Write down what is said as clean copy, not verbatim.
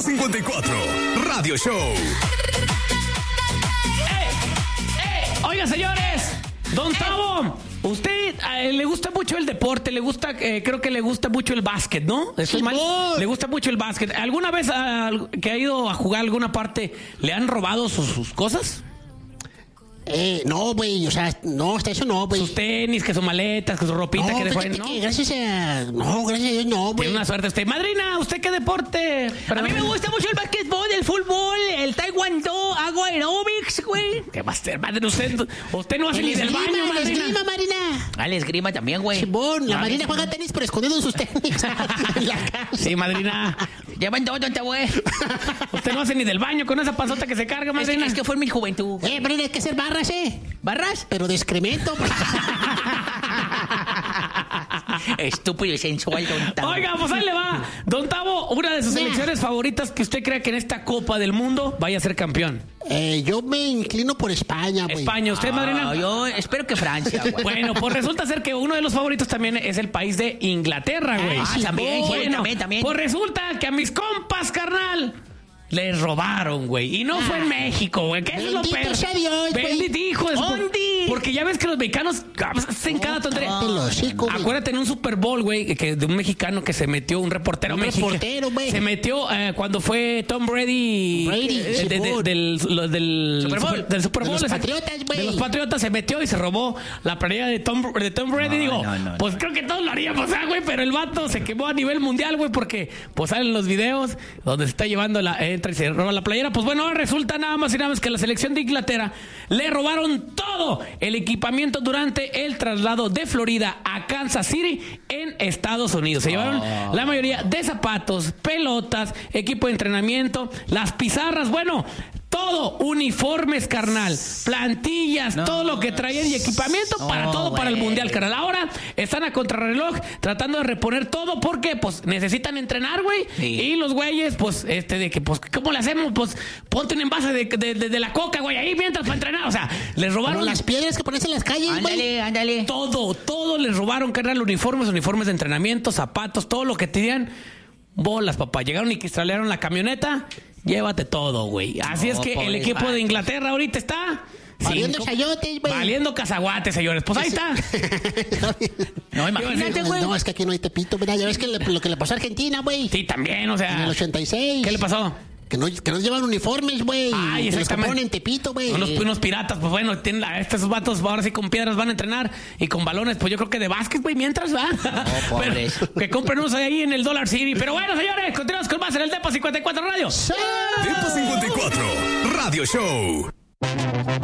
Tiempo 54, Radio Show. Oiga, señores, Don Tavo, usted le gusta mucho el deporte, le gusta, creo que le gusta mucho el básquet, ¿no? ¿Estoy mal? Le gusta mucho el básquet. ¿Alguna vez que ha ido a jugar a alguna parte le han robado sus cosas? No, güey, o sea, no, hasta eso no, güey. Sus tenis, que sus maletas, que su ropita, no, que dejó, ¿no? Gracias a Dios, no, güey. Tiene una suerte usted. Madrina, ¿usted qué deporte? A mí me gusta mucho el básquetbol, el fútbol, el taekwondo, hago aeróbics, güey. ¿Qué va a hacer, madre? Usted no hace ni del baño, La madrina. esgrima, Marina. Ah, el esgrima también, güey. Simón, la Marina juega tenis pero escondiendo sus tenis en la casa. Sí, madrina. Llevan todo, güey. Usted no hace ni del baño con esa panzota que se carga, madrina. Es que fue en mi juventud. Marina, hay que hacer barras, ¿Barras? pero de excremento. Estúpido y sensual, Don Tavo. Oiga, pues ahí le va. Don Tavo, una de sus selecciones favoritas que usted crea que en esta Copa del Mundo vaya a ser campeón. Yo me inclino por España, güey. España, ¿usted, madrina? Yo espero que Francia, güey. Bueno, pues resulta ser que uno de los favoritos también es el país de Inglaterra, güey. También, Bueno, también. pues resulta que a mis compas, carnal, les robaron, güey. Y no fue en México, güey. ¿Qué es lo peor? Bendito sea Dios, güey. Bendito, hijo de su- Porque ya ves que los mexicanos hacen cada tontería. Acuérdate en un Super Bowl, güey, que de un mexicano que se metió, un reportero mexicano. Güey. Se metió cuando fue Tom Brady. Del Super Bowl. Del Super Bowl. De los Patriotas, güey. De los Patriotas se metió y se robó la playera de Tom Brady. Pues creo que todos lo haríamos, güey, pero el vato se quemó a nivel mundial, güey, porque pues salen los videos donde se está llevando entra y se roba la playera. Pues bueno, ahora resulta nada más y nada más que la selección de Inglaterra le robaron todo el equipamiento durante el traslado de Florida a Kansas City en Estados Unidos. Se llevaron la mayoría de zapatos, pelotas, equipo de entrenamiento, las pizarras, bueno, todo, uniformes, carnal, plantillas, todo lo que traían y equipamiento para el mundial, carnal. Ahora están a contrarreloj tratando de reponer todo porque pues necesitan entrenar, güey. Sí. Y los güeyes, pues, de que, pues, ¿cómo le hacemos? Pues, ponte un envase de la coca, güey, ahí mientras para entrenar. O sea, les robaron como las piedras que pones en las calles, güey. Ándale. Todo les robaron, carnal, uniformes de entrenamiento, zapatos, todo lo que tenían. Bolas, papá. Llegaron y cristalearon la camioneta. Llévate todo, güey. Así es que el equipo de Inglaterra ahorita está valiendo chayotes, güey. Valiendo cazaguates, señores. Pues ahí está. No, imagínate, güey. No, es que aquí no hay Tepito, mira. Ya ves que lo que le pasó a Argentina, güey. Sí, también, o sea. En el 86. ¿Qué le pasó? Que no llevan uniformes, güey. Ay, que los exactamente. ponen en Tepito, güey. Unos piratas, pues bueno, estos vatos ahora sí con piedras van a entrenar y con balones, pues yo creo que de básquet, güey, mientras va. Pobres. Pero que compren unos ahí en el Dollar City. Pero bueno, señores, continuamos con más en el Tiempo 54 Radio. Tiempo 54, Radio Show.